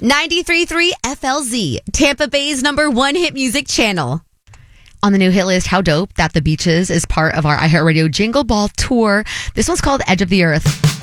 93.3 FLZ, Tampa Bay's #1 hit music channel. On the new hit list, how dope that The Beaches is part of our iHeartRadio Jingle Ball tour. This one's called Edge of the Earth.